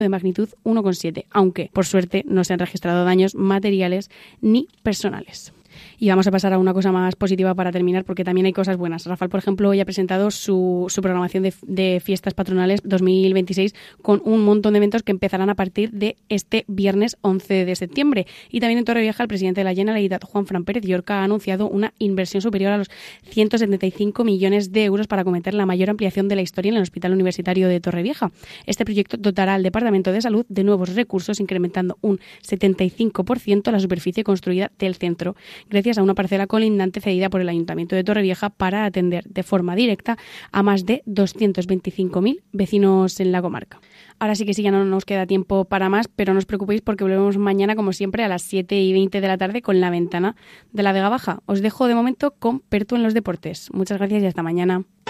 de magnitud 1,7, aunque por suerte no se han registrado daños materiales ni personales. Y vamos a pasar a una cosa más positiva para terminar, porque también hay cosas buenas. Rafal, por ejemplo, hoy ha presentado su programación de fiestas patronales 2026 con un montón de eventos que empezarán a partir de este viernes 11 de septiembre. Y también en Torrevieja, el presidente de la Generalitat, Juan Pérez Llorca, ha anunciado una inversión superior a los 175 millones de euros para acometer la mayor ampliación de la historia en el Hospital Universitario de Torrevieja. Este proyecto dotará al Departamento de Salud de nuevos recursos, incrementando un 75% la superficie construida del centro, gracias a una parcela colindante cedida por el Ayuntamiento de Torrevieja para atender de forma directa a más de 225.000 vecinos en la comarca. Ahora sí que ya no nos queda tiempo para más, pero no os preocupéis porque volvemos mañana, como siempre, a las 7:20 de la tarde con La Ventana de la Vega Baja. Os dejo de momento con Pertu en los deportes. Muchas gracias y hasta mañana.